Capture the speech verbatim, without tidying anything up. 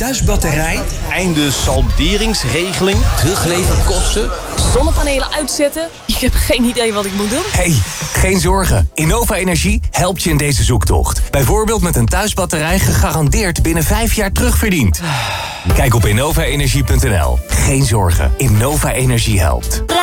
Thuisbatterij? Einde salderingsregeling? Terugleverkosten? kosten? Zonnepanelen uitzetten? Ik heb geen idee wat ik moet doen. Hey, geen zorgen. Innova Energie helpt je in deze zoektocht. Bijvoorbeeld met een thuisbatterij gegarandeerd binnen vijf jaar terugverdiend. Kijk op innova energie punt n l. Geen zorgen. Innova Energie helpt.